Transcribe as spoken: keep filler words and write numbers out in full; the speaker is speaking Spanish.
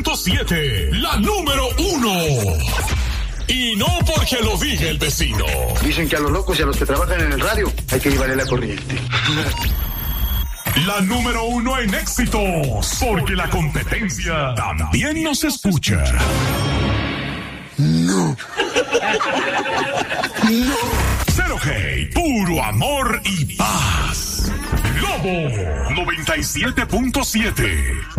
punto siete, la número uno. Y no porque lo diga el vecino. Dicen que a los locos y a los que trabajan en el radio hay que llevarle la corriente. La número uno en éxitos, porque la competencia también nos escucha. No. No. Cero Hate, puro amor y paz. Globo noventa y siete punto siete.